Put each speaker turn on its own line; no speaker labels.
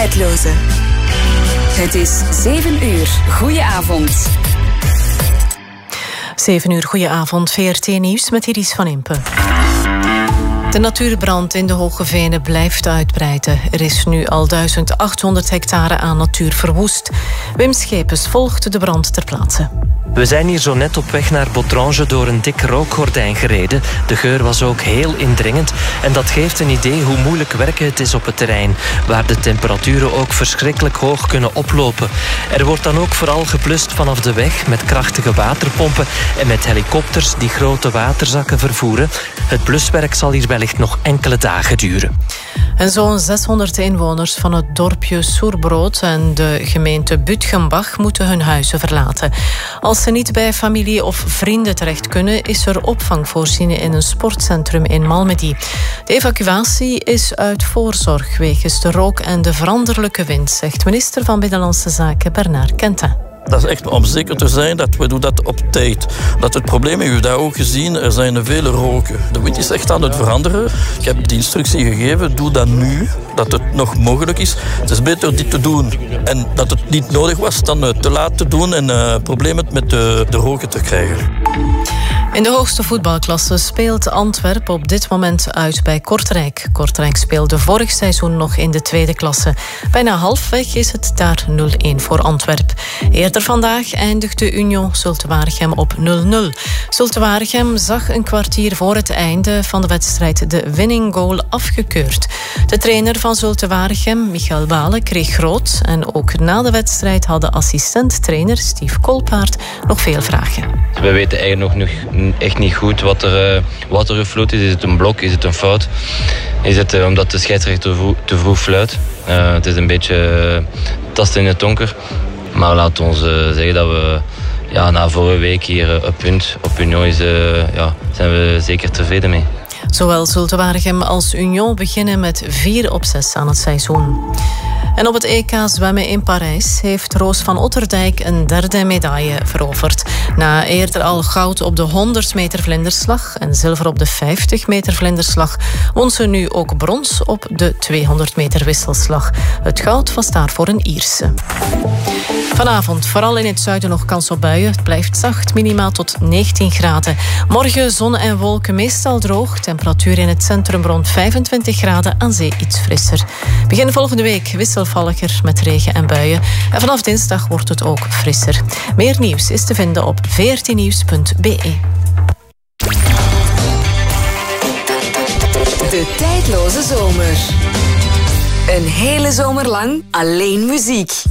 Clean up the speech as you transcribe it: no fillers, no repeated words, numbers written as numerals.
Tijdloze. Het is 7 uur. Goedenavond.
7 uur, goedenavond. VRT Nieuws met Iris van Impen. De natuurbrand in de Hoge Venen blijft uitbreiden. Er is nu al 1800 hectare aan natuur verwoest. Wim Schepens volgt de brand ter plaatse.
We zijn hier zo net op weg naar Botrange door een dik rookgordijn gereden. De geur was ook heel indringend en dat geeft een idee hoe moeilijk werken het is op het terrein, waar de temperaturen ook verschrikkelijk hoog kunnen oplopen. Er wordt dan ook vooral geblust vanaf de weg met krachtige waterpompen en met helikopters die grote waterzakken vervoeren. Het bluswerk zal hier wellicht nog enkele dagen duren.
En zo'n 600 inwoners van het dorpje Soerbrood en de gemeente Butgenbach moeten hun huizen verlaten. Als ze niet bij familie of vrienden terecht kunnen, is er opvang voorzien in een sportcentrum in Malmedy. De evacuatie is uit voorzorg wegens de rook en de veranderlijke wind, zegt minister van Binnenlandse Zaken Bernard Quentin.
Dat is echt om zeker te zijn dat we doen dat op tijd. Dat het probleem, u hebt daar ook gezien, er zijn vele roken. De wind is echt aan het veranderen. Ik heb de instructie gegeven, doe dat nu, dat het nog mogelijk is. Het is beter dit te doen en dat het niet nodig was dan te laat te doen en problemen met de roken te krijgen.
In de hoogste voetbalklasse speelt Antwerpen op dit moment uit bij Kortrijk. Kortrijk speelde vorig seizoen nog in de tweede klasse. Bijna halfweg is het daar 0-1 voor Antwerpen. Eerder vandaag eindigde Union Zulte-Waregem op 0-0. Zulte-Waregem zag een kwartier voor het einde van de wedstrijd de winning goal afgekeurd. De trainer van Zulte-Waregem, Michael Wale, kreeg rood. En ook na de wedstrijd had de assistent-trainer Steve Kolpaert nog veel vragen.
We weten eigenlijk nog echt niet goed wat er gefloten is. Is het een blok? Is het een fout? Is het omdat de scheidsrechter te vroeg fluit? Het is een beetje tasten in het donker. Maar laat ons zeggen dat we na vorige week hier een punt op Union zijn we zeker tevreden mee.
Zowel Zulte-Waregem als Union beginnen met 4 op 6 aan het seizoen. En op het EK zwemmen in Parijs heeft Roos van Otterdijk een 3e medaille veroverd. Na eerder al goud op de 100 meter vlinderslag en zilver op de 50 meter vlinderslag, won ze nu ook brons op de 200 meter wisselslag. Het goud was daarvoor een Ierse. Vanavond vooral in het zuiden nog kans op buien. Het blijft zacht, minimaal tot 19 graden. Morgen zon en wolken meestal droog. Temperatuur in het centrum rond 25 graden, aan zee iets frisser. Begin volgende week wisselvalliger met regen en buien. En vanaf dinsdag wordt het ook frisser. Meer nieuws is te vinden op vrtnieuws.be.
De tijdloze zomer. Een hele zomer lang alleen muziek.